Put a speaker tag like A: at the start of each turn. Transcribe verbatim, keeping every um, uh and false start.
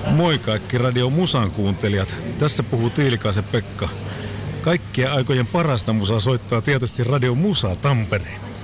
A: Moi kaikki Radio Musan kuuntelijat. Tässä puhuu Tiilikaisen Pekka. Kaikkien aikojen parasta musaa soittaa tietysti Radio Musa Tampere.